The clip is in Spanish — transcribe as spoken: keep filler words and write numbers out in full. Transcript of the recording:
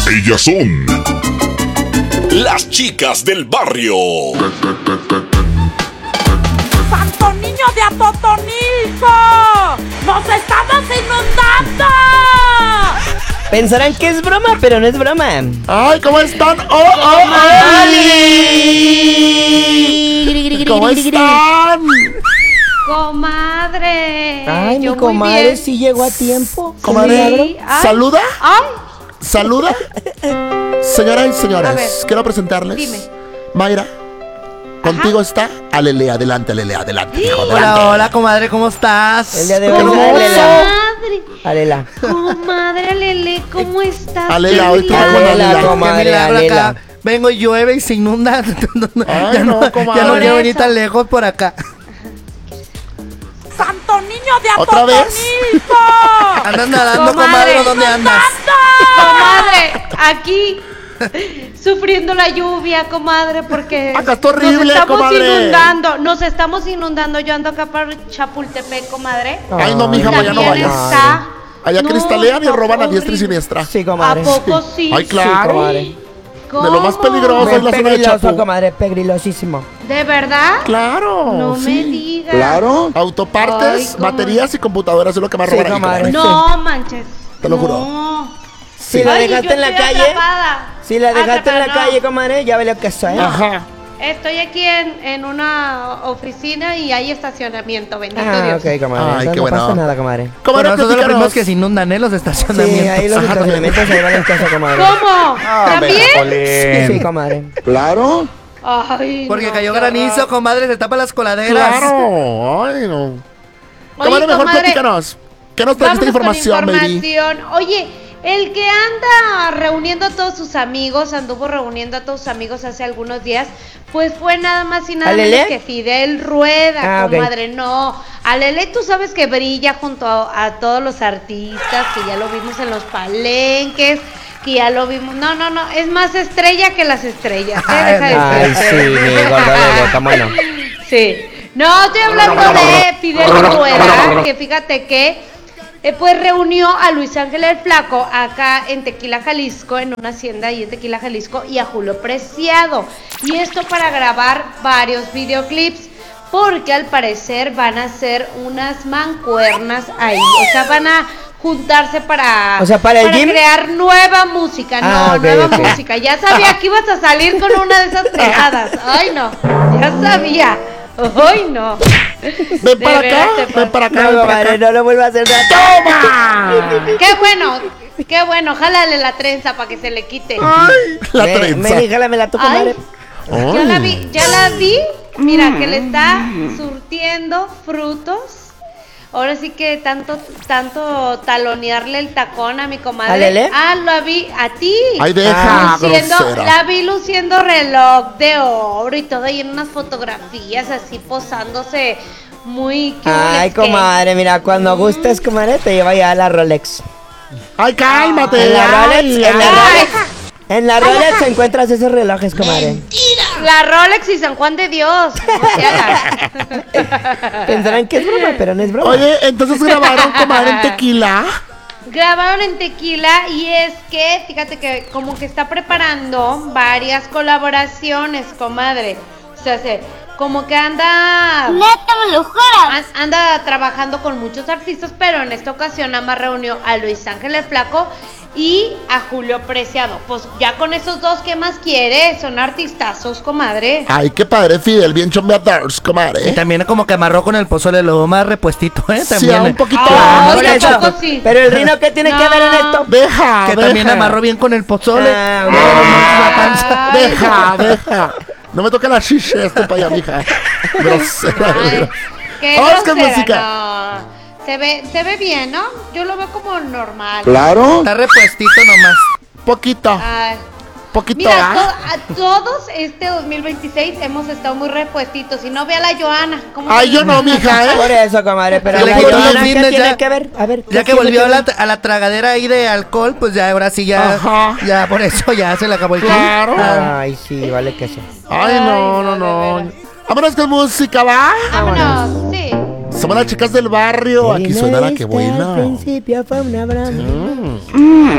Ellas son las chicas del barrio. ¡Santo niño de Atotonilco! ¡Nos estamos inundando! Pensarán que es broma, pero no es broma. ¡Ay, ¿cómo están? ¡Oh, oh, oh! ¿Cómo están? Comadre. Ay, mi Yo muy comadre bien. sí llegó a tiempo. Comadre, Sí. Ay. ¿saluda? Ay, ¿Saluda? Señoras y A ver, señores, quiero presentarles. dime. Mayra, contigo está Alele. Adelante, Alele, adelante, hijo, adelante. Hola, hola, comadre, ¿cómo estás? El día de hoy es comadre. Alela. Alela. Comadre Lele, ¿cómo estás? Alela, hoy Qué te voy con milagro. Alela, Alela. comadre, Qué milagro Alela. acá. Vengo y llueve y se inunda. Ay, ya, no, no, comadre. ya no quiero Por venir eso. tan lejos por acá. ¡Santo niño de ¿Otra vez? Atotonilco! ¿Andas nadando, Comadre, comadre, o dónde andas? Comadre, aquí sufriendo la lluvia, comadre, porque Acá está horrible, nos estamos comadre. inundando, nos estamos inundando. Yo ando acá para Chapultepec, comadre. Ay, no, mija, Ay, vaya, no También vayas. está. Allá No, cristalean y está roban a diestra y horrible. siniestra. Sí, ¿A comadre. poco sí? Ay, claro. comadre. ¿Cómo? De lo más peligroso. Muy es la zona de pegriloso, Chapu. comadre, pegrilosísimo. ¿De verdad? Claro. No sí. me digas. Claro. Autopartes, Ay, cómo- baterías y computadoras es lo que más Sí, roban ahí, comadre. comadre. No manches. Te lo juro. No. Si la Ay, dejaste yo en la estoy calle, atrapada. si la dejaste en la Atrapada, no. calle, comadre, ya ve lo que soy. Ajá. Estoy aquí en, en una oficina y hay estacionamiento, bendito Ah, Dios. ok, comadre. Ay, Entonces qué no bueno. pasa nada, comadre. Comadre, Bueno, esos son los platícanos. primeros que se inundan, ¿eh? Los Sí, estacionamientos. ahí los Ajá, estacionamientos ahí van en casa, comadre. ¿Cómo? ¿También? Sí, sí, comadre. Claro. Ay, Porque no, cayó qué granizo, horror. comadre, se tapa las coladeras. Claro. Ay, no. Oye, Comadre, mejor comadre, platícanos. ¿Qué nos trajiste vámonos información, con baby? información. Oye, el que anda reuniendo a todos sus amigos, anduvo reuniendo a todos sus amigos hace algunos días, pues fue nada más y nada ¿Alele? menos que Fidel Rueda, Ah, ok. comadre. No, Alele, tú sabes que brilla junto a, a todos los artistas, que ya lo vimos en los palenques, que ya lo vimos. No, no, no, es más estrella que las estrellas. ¿eh? Deja de Ay, ser. sí, mi gordo de boca, bueno. Sí. No, estoy hablando de Fidel Rueda, que fíjate que eh, pues reunió a Luis Ángel el Flaco acá en Tequila, Jalisco, en una hacienda ahí en Tequila, Jalisco, y a Julio Preciado. Y esto para grabar varios videoclips, porque al parecer van a hacer unas mancuernas ahí. O sea, van a juntarse para, O sea, ¿para el gym? crear nueva música. No, Ah, ok, nueva ok. música. Ya sabía que ibas a salir con una de esas pegadas. Ay, no, ya sabía. Ay, no. Ven para De acá, veras te ven pasa. para acá, No, ven para comadre, acá. no lo vuelva a hacer. ¡Toma! Qué bueno, qué bueno. Jálale la trenza para que se le quite. Ay, la Me, trenza. me jálamela tú, comadre. Ay, ya la vi, ya la vi. Mira, que le está surtiendo frutos. Ahora sí que tanto, tanto talonearle el tacón a mi comadre. ¿A Lele? Ah, la vi a ti. Ay, deja, Luciendo, grosera. la vi luciendo reloj de oro y todo, y en unas fotografías así posándose muy Ay, cute. comadre, mira, cuando gustes, comadre, te lleva ya a la Rolex. Ay, cálmate. En la Rolex, Ay, en la ay. Rolex, en la Rolex encuentras esos relojes, comadre. La Rolex y San Juan de Dios. Volteala. Pensarán que es broma, pero no es broma. Oye, entonces grabaron, comadre, en Tequila. Grabaron en Tequila y es que, fíjate que como que está preparando varias colaboraciones, comadre. O sea, se, como que anda... Neta, me lo juras. an- Anda trabajando con muchos artistas, pero en esta ocasión nada más reunió a Luis Ángel el Flaco y a Julio Preciado. Pues ya con esos dos, ¿qué más quiere? Son artistazos, comadre. Ay, qué padre, Fidel, bien chombeadores, Y comadre. también como que amarró con el pozole, lo más repuestito, ¿eh? Sí, También. un poquito. Ah, Por Ay, eso. tampoco sí. Pero el Rino, ¿qué tiene que No. ver en esto? Deja, Que deja. también amarró bien con el pozole. Ah, Ah, la panza. Ay, Deja, deja. No me toque la chicha este para allá, mija. Grosera. Ay, qué Vamos con grosera, música. no. Se ve, se ve bien, ¿no? Yo lo veo como normal. Claro. Está repuestito nomás. Poquito. Ay, Poquito, mira, to- ¿ah? a todos este dos mil veintiséis hemos estado muy repuestitos. Y no ve a la Joana. ¿Cómo Ay, se- yo no, mija, Por ¿eh? eso, comadre, pero Se le la quitó Joana, los ¿qué fines tiene ya. que ver? A ver, ¿qué Ya que tiene volvió a ver? la, a la tragadera ahí de alcohol, pues ya ahora sí ya. Ajá. Ya por eso ya se le acabó el Claro. clip. Ah, Ay, sí, vale que sí. Ay, no, no, Ay, no, de no. veras. Vámonos con música, ¿va? Vámonos, sí. Somos las chicas del barrio. Aquí suena la que Al buena. principio fue una broma.